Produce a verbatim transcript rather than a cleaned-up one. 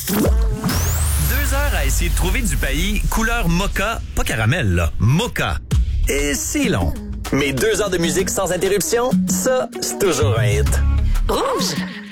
Deux heures à essayer de trouver du pays couleur mocha, pas caramel, là, mocha. Et c'est long. Mais deux heures de musique sans interruption, ça, c'est toujours un hit. Rouge!